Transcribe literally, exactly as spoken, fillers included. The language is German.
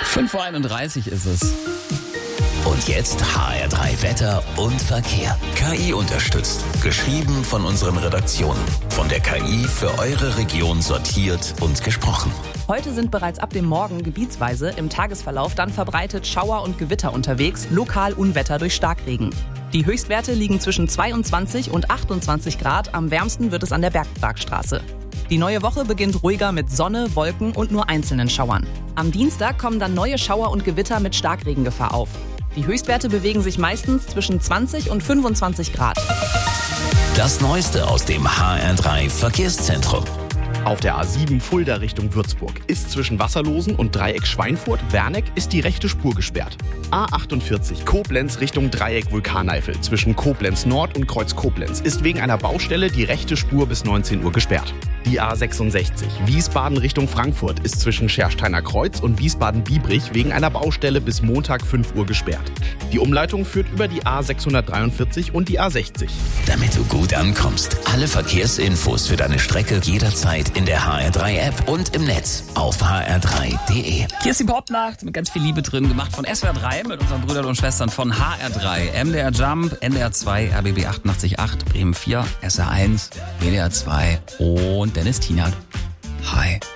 fünf Uhr einunddreißig ist es. Und jetzt H R drei Wetter und Verkehr. K I unterstützt. Geschrieben von unseren Redaktionen. Von der K I für eure Region sortiert und gesprochen. Heute sind bereits ab dem Morgen gebietsweise im Tagesverlauf dann verbreitet Schauer und Gewitter unterwegs, lokal Unwetter durch Starkregen. Die Höchstwerte liegen zwischen zweiundzwanzig und achtundzwanzig Grad, am wärmsten wird es an der Bergparkstraße. Die neue Woche beginnt ruhiger mit Sonne, Wolken und nur einzelnen Schauern. Am Dienstag kommen dann neue Schauer und Gewitter mit Starkregengefahr auf. Die Höchstwerte bewegen sich meistens zwischen zwanzig und fünfundzwanzig Grad. Das Neueste aus dem H R drei Verkehrszentrum. Auf der A sieben Fulda Richtung Würzburg ist zwischen Wasserlosen und Dreieck Schweinfurt-Werneck ist die rechte Spur gesperrt. A achtundvierzig Koblenz Richtung Dreieck Vulkaneifel zwischen Koblenz Nord und Kreuz Koblenz ist wegen einer Baustelle die rechte Spur bis neunzehn Uhr gesperrt. Die A sechsundsechzig Wiesbaden Richtung Frankfurt ist zwischen Schersteiner Kreuz und Wiesbaden-Biebrich wegen einer Baustelle bis Montag fünf Uhr gesperrt. Die Umleitung führt über die A sechshundertdreiundvierzig und die A sechzig. Damit du gut ankommst, alle Verkehrsinfos für deine Strecke jederzeit in der H R drei App und im Netz auf h r drei punkt d e. Hier ist die Popnacht mit ganz viel Liebe drin, gemacht von S W R drei mit unseren Brüdern und Schwestern von H R drei. M D R Jump, N D R zwei, R B B achtundachtzig Komma acht, Bremen vier, S R eins, W D R zwei und Dennis Tienert. Hi.